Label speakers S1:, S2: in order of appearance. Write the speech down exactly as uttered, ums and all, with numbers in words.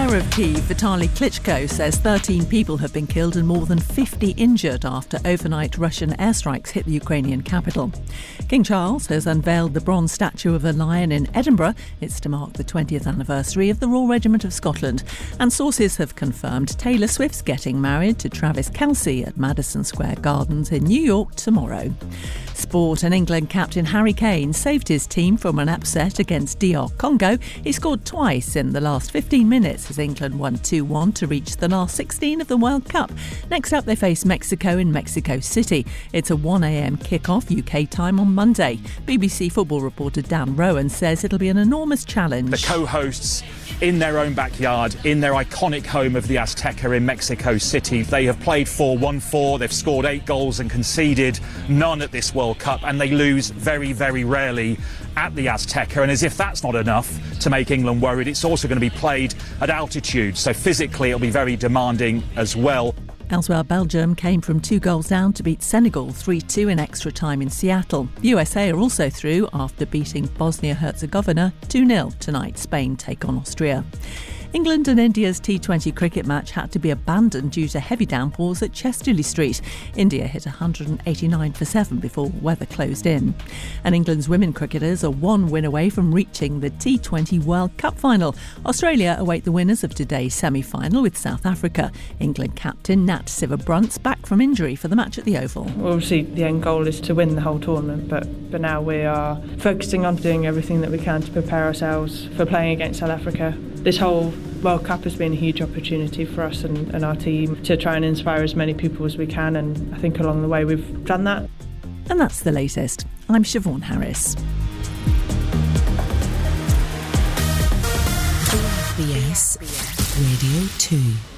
S1: Mayor of Kyiv, Vitaly Klitschko, says thirteen people have been killed and more than fifty injured after overnight Russian airstrikes hit the Ukrainian capital. King Charles has unveiled the bronze statue of a lion in Edinburgh. It's to mark the twentieth anniversary of the Royal Regiment of Scotland. And sources have confirmed Taylor Swift's getting married to Travis Kelce at Madison Square Gardens in New York tomorrow. Sport, and England captain Harry Kane saved his team from an upset against D R Congo. He scored twice in the last fifteen minutes as England won two one to reach the last sixteen of the World Cup. Next up, they face Mexico in Mexico City. It's a one a.m. kick-off U K time on Monday. B B C football reporter Dan Rowan says it'll be an enormous challenge.
S2: The co-hosts in their own backyard, in their iconic home of the Azteca in Mexico City. They have played four one four, they've scored eight goals and conceded none at this World Cup, and they lose very, very rarely at the Azteca. And as if that's not enough to make England worried, it's also going to be played at altitude, so physically it'll be very demanding as well.
S1: Elsewhere, Belgium came from two goals down to beat Senegal three two in extra time in Seattle. The U S A are also through after beating Bosnia-Herzegovina two nil. Tonight, Spain take on Austria. England and India's T twenty cricket match had to be abandoned due to heavy downpours at Chesterley Street. India hit one hundred eighty-nine for seven before weather closed in. And England's women cricketers are one win away from reaching the T twenty World Cup final. Australia await the winners of today's semi-final with South Africa. England captain Nat Sciver-Brunt's back from injury for the match at the Oval.
S3: Well, obviously the end goal is to win the whole tournament, but for now we are focusing on doing everything that we can to prepare ourselves for playing against South Africa. This whole World Cup has been a huge opportunity for us and, and our team to try and inspire as many people as we can, and I think along the way we've done that.
S1: And that's the latest. I'm Siobhan Harris.
S4: B S Radio two.